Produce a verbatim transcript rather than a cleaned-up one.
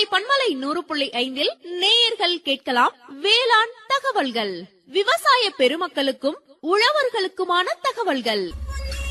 பண்பலை நூறு புள்ளி ஐந்தில் நேயர்கள் கேட்கலாம் வேளாண் தகவல்கள். விவசாய பெருமக்களுக்கும் உழவர்களுக்குமான தகவல்கள்.